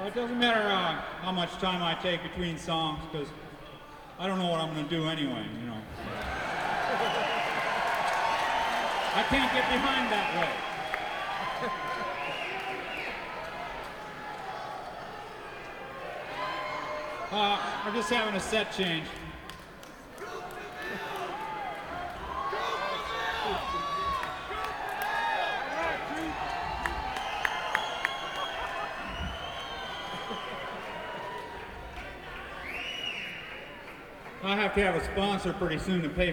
Well, it doesn't matter how much time I take between songs, because I don't know what I'm going to do anyway, you know. I can't get behind that way. We're just having a set change. I have to have a sponsor pretty soon to pay